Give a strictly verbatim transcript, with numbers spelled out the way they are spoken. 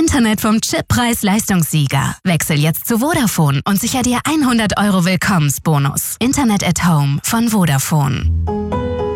Internet vom Chip Preis-Leistungssieger. Wechsel jetzt zu Vodafone und sicher dir hundert Euro Willkommensbonus. Internet at Home von Vodafone.